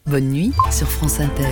Bonne nuit sur France Inter.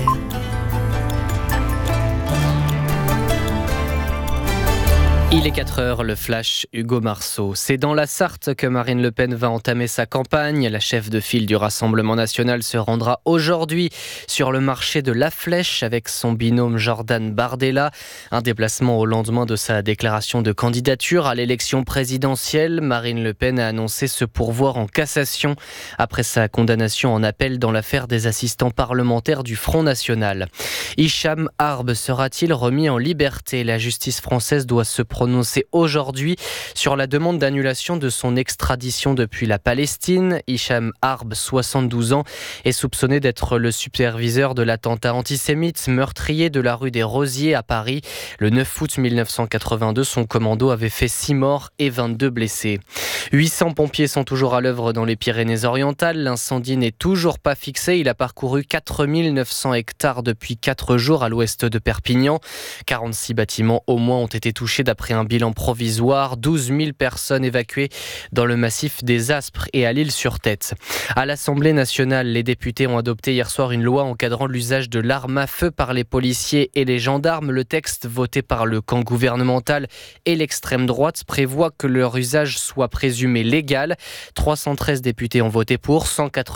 Il est 4h, le flash Hugo Marceau. C'est dans la Sarthe que Marine Le Pen va entamer sa campagne. La chef de file du Rassemblement national se rendra aujourd'hui sur le marché de La Flèche avec son binôme Jordan Bardella. Un déplacement au lendemain de sa déclaration de candidature à l'élection présidentielle. Marine Le Pen a annoncé se pourvoir en cassation après sa condamnation en appel dans l'affaire des assistants parlementaires du Front National. Hicham Harb sera-t-il remis en liberté ? La justice française doit se prononcer aujourd'hui sur la demande d'annulation de son extradition depuis la Palestine. Hicham Harb, 72 ans, est soupçonné d'être le superviseur de l'attentat antisémite meurtrier de la rue des Rosiers à Paris. Le 9 août 1982, son commando avait fait 6 morts et 22 blessés. 800 pompiers sont toujours à l'œuvre dans les Pyrénées-Orientales. L'incendie n'est toujours pas fixé. Il a parcouru 4900 hectares depuis 4 jours à l'ouest de Perpignan. 46 bâtiments au moins ont été touchés d'après un bilan provisoire. 12 000 personnes évacuées dans le massif des Aspres et à l'Île-sur-Tête. À l'Assemblée nationale, les députés ont adopté hier soir une loi encadrant l'usage de l'arme à feu par les policiers et les gendarmes. Le texte voté par le camp gouvernemental et l'extrême droite prévoit que leur usage soit présumé légal. 313 députés ont voté pour,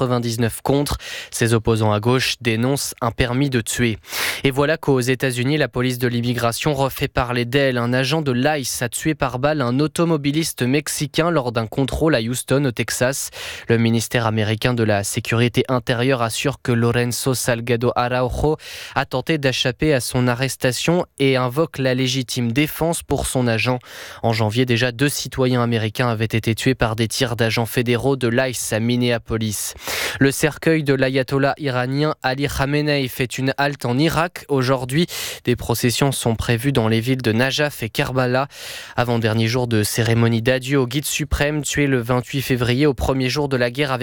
199 contre. Ses opposants à gauche dénoncent un permis de tuer. Et voilà qu'aux États-Unis, la police de l'immigration refait parler d'elle. Un agent de l'ICE a tué par balle un automobiliste mexicain lors d'un contrôle à Houston, au Texas. Le ministère américain de la Sécurité intérieure assure que Lorenzo Salgado Araujo a tenté d'échapper à son arrestation et invoque la légitime défense pour son agent. En janvier, déjà 2 citoyens américains avaient été tués par des tirs d'agents fédéraux de l'ICE à Minneapolis. Le cercueil de l'ayatollah iranien Ali Khamenei fait une halte en Irak. Aujourd'hui, des processions sont prévues dans les villes de Najaf et Kerbala. Avant-dernier jour de cérémonie d'adieu au guide suprême tué le 28 février au premier jour de la guerre avec